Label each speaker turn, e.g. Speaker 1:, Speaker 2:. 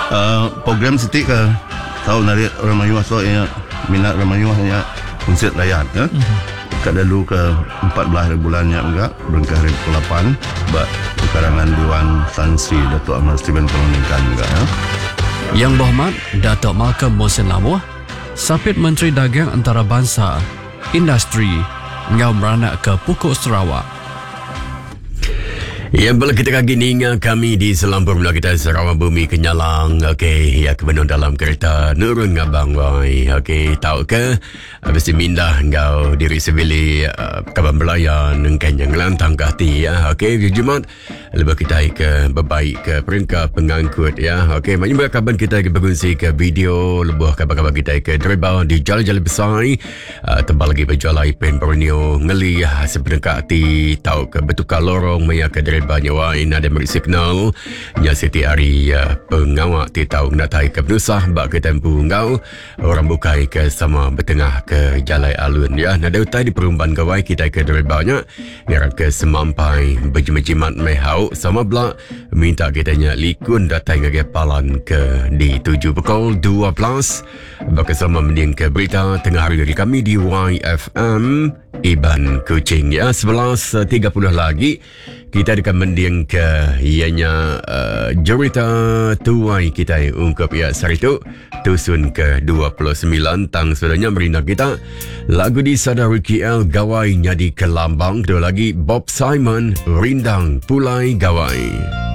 Speaker 1: Program Siti ke tahu narik Ramayuah, so minat Ramayuah ya konsert layar ya. Kat dulu ke 14 bulannya enggak berengkah hari ke-8 bak karangan Dewan Tan Sri Datuk Ahmad Steven Pemanikan enggak ya.
Speaker 2: Yang Berhormat Datuk Malcolm Mohsin Lamuh, Sapit Menteri Dagang Antarabangsa, Industri, ngau beranak ke Pokok Sarawak.
Speaker 3: Yang boleh kita kaki ni kami di Selampur Mula kita Sarawak Bumi Kenyalang. Okey, ya kebenar dalam kereta nurun ngabang wai. Okey, tahu ke habis mindah engkau diri sebili kaban belayan engkan yang lantang kahti ya. Okey, Jumat lebih kita ke berbaik ke peringkat pengangkut ya. Okey, maknanya kaban kita berkongsi ke video lebih kabar-kabar kita ke driver di jalan-jalan besar tembal lagi berjual pen Borneo ngeli seperingkat ti tahu ke bertukar lorong maya ke banyak wain ada beri signal nya setiap hari pengawak ti tahu nak tai ke penusah bak ke tempu ngau orang bukai ke sama bertengah ke jalan alun ya nak utai di perumban gawai kita ke dari banyak ngaran ke semampai berjimat mehau sama belak minta kitanya likun datang ke palan ke di 7 pukul 12 bak sama mending ke berita tengah hari dari kami di YFM Iban Kuching ya 11.30 lagi kita akan mending ke ianya cerita tuai kita ungkap ya hari itu tusun ke 29 tang sebenarnya merina kita lagu di Sadar KL Gawai Nyadi Kelambang kedua lagi Bob Simon Rindang Pulai Gawai.